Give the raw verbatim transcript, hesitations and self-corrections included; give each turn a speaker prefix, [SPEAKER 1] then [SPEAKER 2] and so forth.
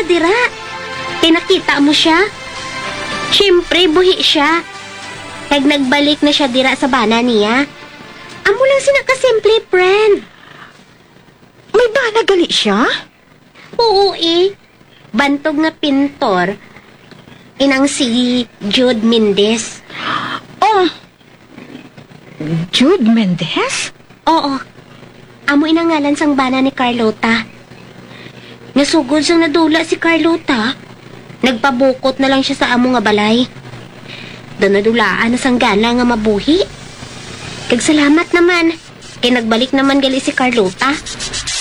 [SPEAKER 1] siya dira. Kay nakita mo siya. Siyempre, buhi siya. Kag nagbalik na siya dira sa bana niya. Amo lang sina ka-simple friend.
[SPEAKER 2] May bana gali siya?
[SPEAKER 1] Oo eh. Bantog nga pintor. Inang si Jude Mendez.
[SPEAKER 2] Oh, Jude Mendez?
[SPEAKER 1] Oo. Amo inangalan sang bana ni Carlota. Nasugod sang nadula si Carlota. Nagpabukot na lang siya sa amo nga balay. Doon nadulaan na sang gana nga mabuhi. Kag salamat naman. Kay nagbalik naman gali si Carlota.